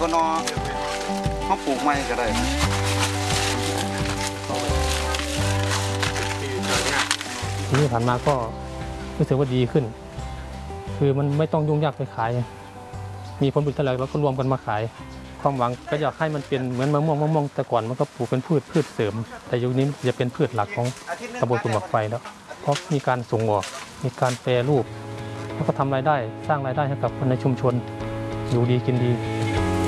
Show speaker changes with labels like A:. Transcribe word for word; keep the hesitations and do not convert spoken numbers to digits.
A: ก็นอเขาปลูกไม้ก็ได้
B: ทีนี้ผ่านมาก็รู้สึกว่าดีขึ้นคือมันไม่ต้องยุ่งยากไปขายมีผลผลิตเท่าไหร่เราก็รวมกันมาขายความหวังก็อยากให้มันเป็นเหมือนมะม่วงมะม่วงแต่ก่อนมันก็ปลูกเป็นพืชพืชเสริมแต่ยุคนี้จะเป็นพืชหลักของตำบลกุมบักไฟแล้วเพราะมีการส่งออกมีการแปรรูปแล้วก็ทำรายได้สร้างรายได้ให้กับคนในชุมชนอยู่ดีกินดี